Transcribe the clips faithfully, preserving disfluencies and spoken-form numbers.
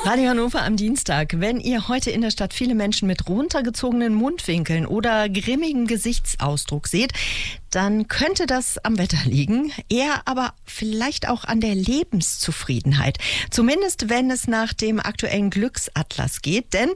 Radio Hannover am Dienstag. Wenn ihr heute in der Stadt viele Menschen mit runtergezogenen Mundwinkeln oder grimmigem Gesichtsausdruck seht, dann könnte das am Wetter liegen, eher aber vielleicht auch an der Lebenszufriedenheit. Zumindest wenn es nach dem aktuellen Glücksatlas geht, denn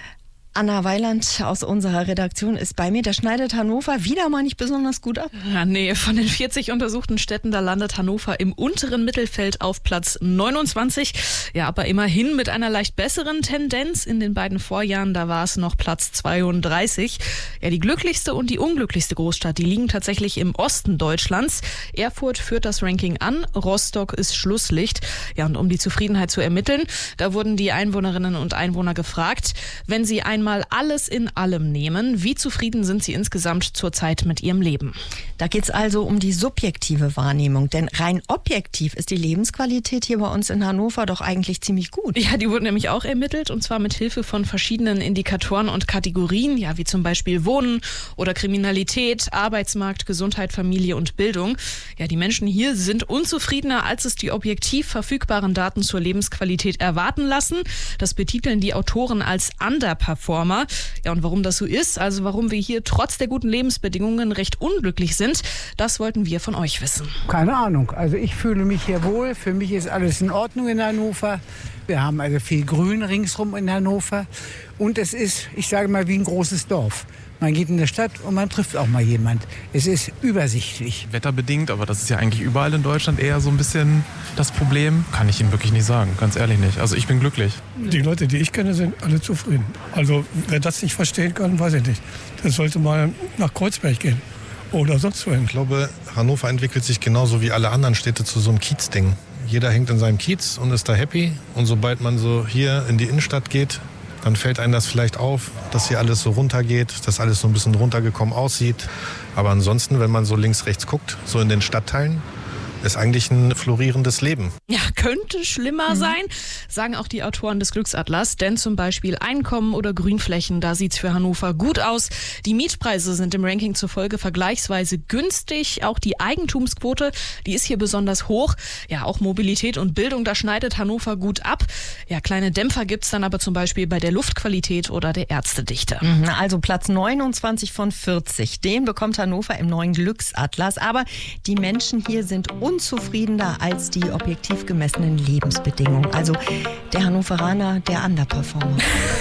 Anna Weiland aus unserer Redaktion ist bei mir. Der schneidet Hannover wieder mal nicht besonders gut ab. Ja, nee, von den vierzig untersuchten Städten, da landet Hannover im unteren Mittelfeld auf Platz neunundzwanzig. Ja, aber immerhin mit einer leicht besseren Tendenz. In den beiden Vorjahren, da war es noch Platz zweiunddreißig. Ja, die glücklichste und die unglücklichste Großstadt, die liegen tatsächlich im Osten Deutschlands. Erfurt führt das Ranking an, Rostock ist Schlusslicht. Ja, und um die Zufriedenheit zu ermitteln, da wurden die Einwohnerinnen und Einwohner gefragt, wenn sie ein mal alles in allem nehmen. Wie zufrieden sind Sie insgesamt zurzeit mit Ihrem Leben? Da geht es also um die subjektive Wahrnehmung, denn rein objektiv ist die Lebensqualität hier bei uns in Hannover doch eigentlich ziemlich gut. Ja, die wurde nämlich auch ermittelt und zwar mit Hilfe von verschiedenen Indikatoren und Kategorien, ja, wie zum Beispiel Wohnen oder Kriminalität, Arbeitsmarkt, Gesundheit, Familie und Bildung. Ja, die Menschen hier sind unzufriedener, als es die objektiv verfügbaren Daten zur Lebensqualität erwarten lassen. Das betiteln die Autoren als Underperformer. Ja, und warum das so ist, also warum wir hier trotz der guten Lebensbedingungen recht unglücklich sind, das wollten wir von euch wissen. Keine Ahnung. Also ich fühle mich hier wohl. Für mich ist alles in Ordnung in Hannover. Wir haben also viel Grün ringsrum in Hannover. Und es ist, ich sage mal, wie ein großes Dorf. Man geht in der Stadt und man trifft auch mal jemand. Es ist übersichtlich. Wetterbedingt, aber das ist ja eigentlich überall in Deutschland eher so ein bisschen das Problem. Kann ich Ihnen wirklich nicht sagen, ganz ehrlich nicht. Also ich bin glücklich. Die Leute, die ich kenne, sind alle zufrieden. Also wer das nicht verstehen kann, weiß ich nicht. Das sollte mal nach Kreuzberg gehen oder sonst wohin. Ich glaube, Hannover entwickelt sich genauso wie alle anderen Städte zu so einem Kiezding. Jeder hängt in seinem Kiez und ist da happy. Und sobald man so hier in die Innenstadt geht, dann fällt einem das vielleicht auf, dass hier alles so runtergeht, dass alles so ein bisschen runtergekommen aussieht. Aber ansonsten, wenn man so links, rechts guckt, so in den Stadtteilen, ist eigentlich ein florierendes Leben. Ja, könnte schlimmer mhm. sein, sagen auch die Autoren des Glücksatlas. Denn zum Beispiel Einkommen oder Grünflächen, da sieht's für Hannover gut aus. Die Mietpreise sind im Ranking zufolge vergleichsweise günstig. Auch die Eigentumsquote, die ist hier besonders hoch. Ja, auch Mobilität und Bildung, da schneidet Hannover gut ab. Ja, kleine Dämpfer gibt's dann aber zum Beispiel bei der Luftqualität oder der Ärztedichte. Mhm, also Platz neunundzwanzig von vierzig, den bekommt Hannover im neuen Glücksatlas. Aber die Menschen hier sind unzufriedener als die objektiv gemessenen Lebensbedingungen. Also der Hannoveraner, der Underperformer.